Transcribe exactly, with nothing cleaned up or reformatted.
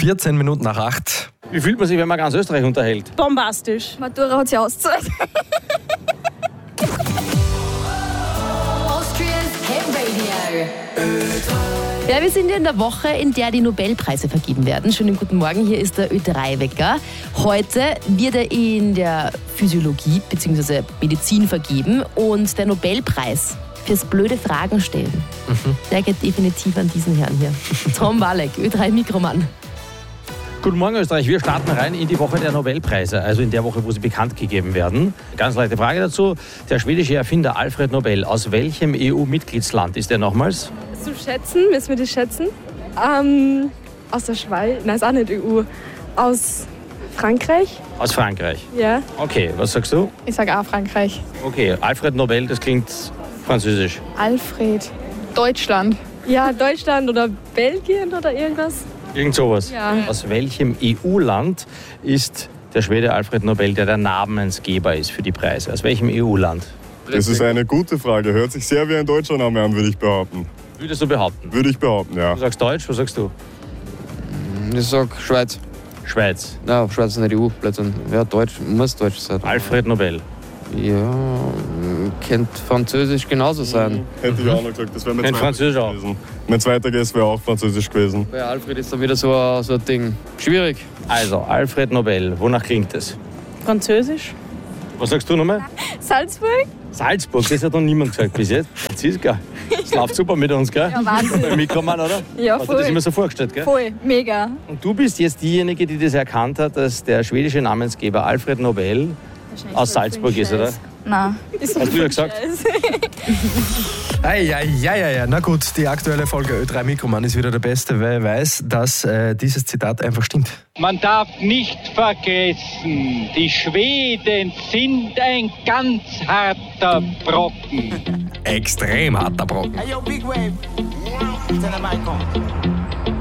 vierzehn Minuten nach acht. Wie fühlt man sich, wenn man ganz Österreich unterhält? Bombastisch. Matura hat sie ausgezahlt. Ja, wir sind ja in der Woche, in der die Nobelpreise vergeben werden. Schönen guten Morgen, hier ist der Ö drei Wecker. Heute wird er in der Physiologie bzw. Medizin vergeben und der Nobelpreis fürs blöde Fragen stellen, mhm. der geht definitiv an diesen Herrn hier. Tom Walek, Ö drei Mikroman. Guten Morgen Österreich, wir starten rein in die Woche der Nobelpreise, also in der Woche, wo sie bekannt gegeben werden. Ganz leichte Frage dazu, der schwedische Erfinder Alfred Nobel, aus welchem E U-Mitgliedsland ist er nochmals? Zu schätzen, müssen wir das schätzen? Ähm, aus der Schweiz, nein, ist auch nicht E U. Aus Frankreich? Aus Frankreich? Ja. Okay, was sagst du? Ich sage auch Frankreich. Okay, Alfred Nobel, das klingt französisch. Alfred. Deutschland. Ja, Deutschland oder Belgien oder irgendwas. Irgend sowas. Ja. Aus welchem E U-Land ist der Schwede Alfred Nobel, der der Namensgeber ist für die Preise? Aus welchem E U-Land? Das ist eine gute Frage. Hört sich sehr wie ein deutscher Name an, würde ich behaupten. Würdest du behaupten? Würde ich behaupten, ja. Du sagst Deutsch, was sagst du? Ich sag Schweiz. Schweiz. Ja, Schweiz ist nicht E U, Blödsinn. Ja, Deutsch, muss Deutsch sein. Alfred Nobel. Ja, könnte Französisch genauso sein. Hätte ich auch noch gesagt, das wäre mein Kein zweiter Französisch auch. gewesen. Mein zweiter Guess wäre auch Französisch gewesen. Bei Alfred ist dann wieder so ein, so ein Ding. Schwierig. Also, Alfred Nobel, wonach klingt es? Französisch. Was sagst du nochmal? Salzburg? Salzburg, das hat noch niemand gesagt bis jetzt. Ziska, das läuft super mit uns, gell? Ja, Wahnsinn. Beim Mikroman, oder? Ja, Hast du das voll. immer so vorgestellt, gell? Voll, mega. Und du bist jetzt diejenige, die das erkannt hat, dass der schwedische Namensgeber Alfred Nobel aus Salzburg ist, oder? Nein. Hast du ja gesagt? Ei, ei, ei, ei, ei. Na gut, die aktuelle Folge Ö drei Mikroman ist wieder der Beste, weil er weiß, dass äh, dieses Zitat einfach stimmt. Man darf nicht vergessen, die Schweden sind ein ganz harter Brocken. Extrem harter Brocken. Hey, yo, Big Wave. Tell them I come.